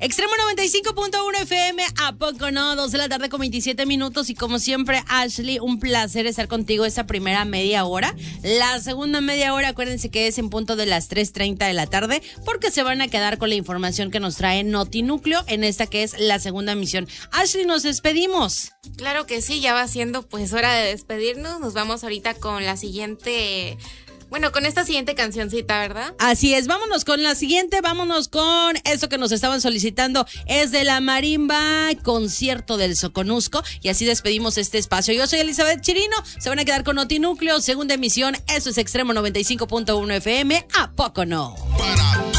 Extremo 95.1 FM, ¿a poco no? 2 de la tarde con 27 minutos y como siempre, Ashley, un placer estar contigo esta primera media hora. La segunda media hora, acuérdense que es en punto de las 3:30 de la tarde, porque se van a quedar con la información que nos trae Notinúcleo en esta que es la segunda emisión. Ashley, nos despedimos. Claro que sí, ya va siendo pues hora de despedirnos. Nos vamos ahorita con la siguiente... Bueno, con esta siguiente cancioncita, ¿verdad? Así es, vámonos con la siguiente, vámonos con eso que nos estaban solicitando, es de la marimba, concierto del Soconusco, y así despedimos este espacio. Yo soy Elizabeth Chirino, se van a quedar con Notinúcleo, segunda emisión, eso es Extremo 95.1 FM, ¿a poco no?